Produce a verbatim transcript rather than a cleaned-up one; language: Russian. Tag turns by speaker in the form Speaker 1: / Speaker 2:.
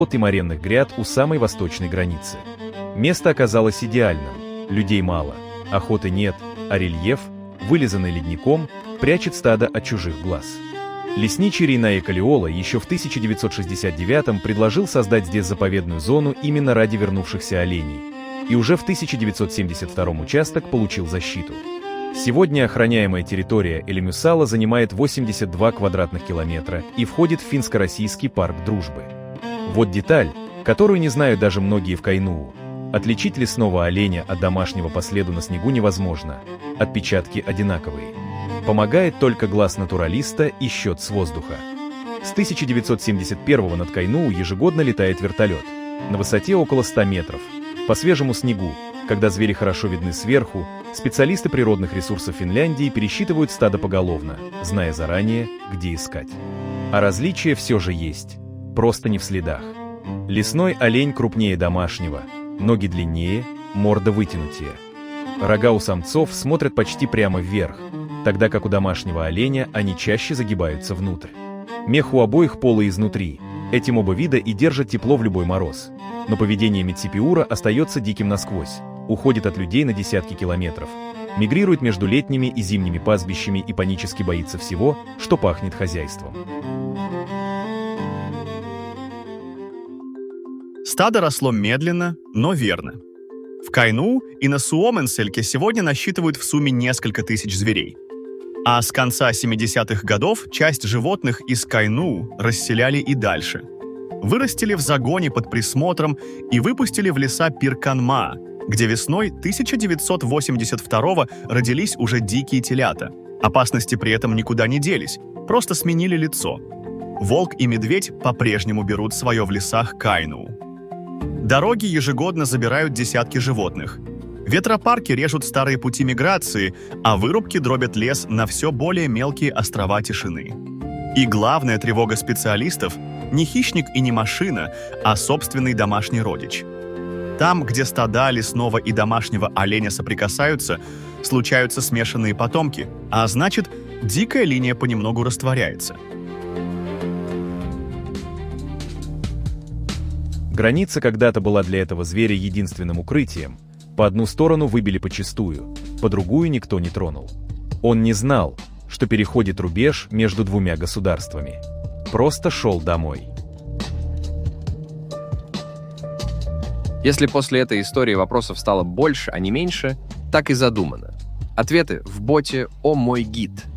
Speaker 1: и моренных гряд у самой восточной границы. Место оказалось идеальным, людей мало, охоты нет, а рельеф, вылизанный ледником, прячет стадо от чужих глаз. Лесничий Рейнае Калиола еще в тысяча девятьсот шестьдесят девятом предложил создать здесь заповедную зону именно ради вернувшихся оленей, и уже в тысяча девятьсот семьдесят втором участок получил защиту. Сегодня охраняемая территория Элемюсала занимает восемьдесят два квадратных километра и входит в финско-российский парк дружбы. Вот деталь, которую не знают даже многие в Кайнуу. Отличить лесного оленя от домашнего по следу на снегу невозможно, отпечатки одинаковые. Помогает только глаз натуралиста и счет с воздуха. С тысяча девятьсот семьдесят первого над Кайнуу ежегодно летает вертолет. На высоте около ста метров. По свежему снегу, когда звери хорошо видны сверху, специалисты природных ресурсов Финляндии пересчитывают стадо поголовно, зная заранее, где искать. А различия все же есть, просто не в следах. Лесной олень крупнее домашнего, ноги длиннее, морда вытянутее. Рога у самцов смотрят почти прямо вверх, тогда как у домашнего оленя они чаще загибаются внутрь. Мех у обоих полый изнутри, этим оба вида и держат тепло в любой мороз. Но поведение Меципиура остается диким насквозь, уходит от людей на десятки километров, мигрирует между летними и зимними пастбищами и панически боится всего, что пахнет хозяйством.
Speaker 2: Стадо росло медленно, но верно. В Кайнуу и на Суоменсельке сегодня насчитывают в сумме несколько тысяч зверей. А с конца семидесятых годов часть животных из Кайнуу расселяли и дальше. Вырастили в загоне под присмотром и выпустили в леса Пирканма, где весной тысяча девятьсот восемьдесят второго родились уже дикие телята. Опасности при этом никуда не делись, просто сменили лицо. Волк и медведь по-прежнему берут свое в лесах Кайнуу. Дороги ежегодно забирают десятки животных. Ветропарки режут старые пути миграции, а вырубки дробят лес на все более мелкие острова тишины. И главная тревога специалистов – не хищник и не машина, а собственный домашний родич. Там, где стада лесного и домашнего оленя соприкасаются, случаются смешанные потомки, а значит, дикая линия понемногу растворяется.
Speaker 1: Граница когда-то была для этого зверя единственным укрытием. По одну сторону выбили почистую, по другую никто не тронул. Он не знал, что переходит рубеж между двумя государствами. Просто шел домой.
Speaker 3: Если после этой истории вопросов стало больше, а не меньше, так и задумано. Ответы в боте «О мой гид».